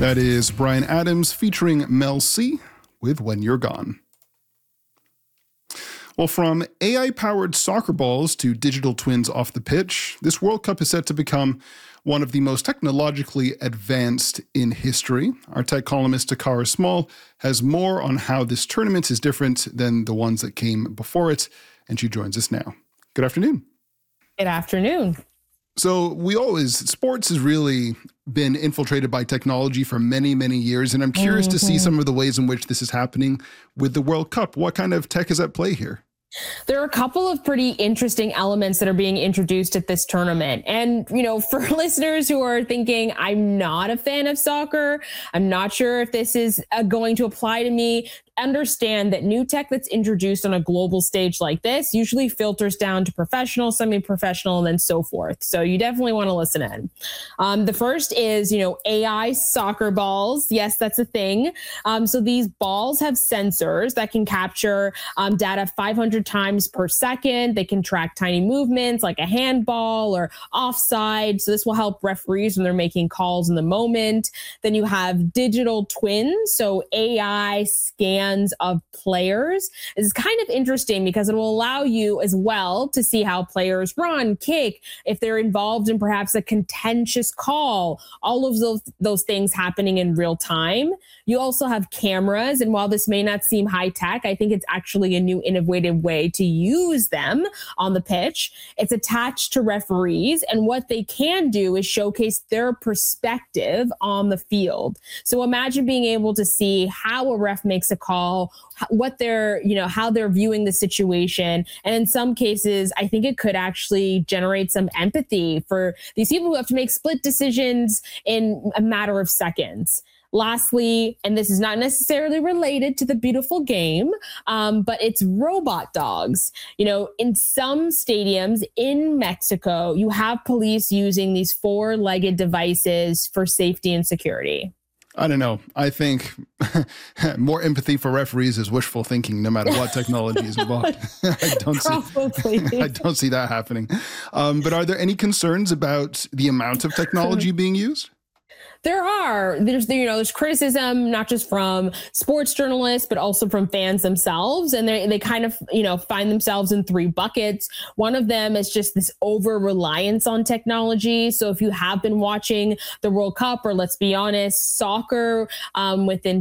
That is Bryan Adams featuring Mel C with When You're Gone. Well, from AI-powered soccer balls to digital twins off the pitch, this World Cup is set to become one of the most technologically advanced in history. Our tech columnist Takara Small has more on how this tournament is different than the ones that came before it, and she joins us now. Good afternoon. Good afternoon. So sports has really been infiltrated by technology for many, many years, and I'm curious to see some of the ways in which this is happening with the World Cup. What kind of tech is at play here? There are a couple of pretty interesting elements that are being introduced at this tournament. And, for listeners who are thinking, I'm not a fan of soccer, I'm not sure if this is going to apply to me, understand that new tech that's introduced on a global stage like this usually filters down to professional, semi-professional, and then so forth. So you definitely want to listen in. The first is, AI soccer balls. Yes, that's a thing. So these balls have sensors that can capture data 500 times per second. They can track tiny movements like a handball or offside. So this will help referees when they're making calls in the moment. Then you have digital twins. So AI scans of players. It's kind of interesting because it will allow you as well to see how players run, kick, if they're involved in perhaps a contentious call, all of those things happening in real time. You also have cameras, and while this may not seem high tech, I think it's actually a new innovative way to use them on the pitch. It's attached to referees, and what they can do is showcase their perspective on the field. So imagine being able to see how a ref makes a call, what they're, how they're viewing the situation. And in some cases, I think it could actually generate some empathy for these people who have to make split decisions in a matter of seconds. Lastly, and this is not necessarily related to the beautiful game, but it's robot dogs. In some stadiums in Mexico, you have police using these four-legged devices for safety and security. I don't know. I think more empathy for referees is wishful thinking, no matter what technology is involved. I don't see that happening. But are there any concerns about the amount of technology being used? There's criticism, not just from sports journalists, but also from fans themselves. And they kind of, find themselves in three buckets. One of them is just this over reliance on technology. So if you have been watching the World Cup, or let's be honest, soccer within